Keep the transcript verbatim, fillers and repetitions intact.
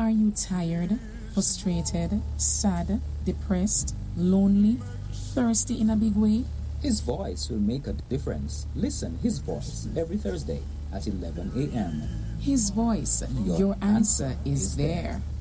Are you tired, frustrated, sad, depressed, lonely, thirsty in a big way? His voice will make a difference. Listen His voice every Thursday at eleven a.m. His voice, your, your answer, answer is there. there.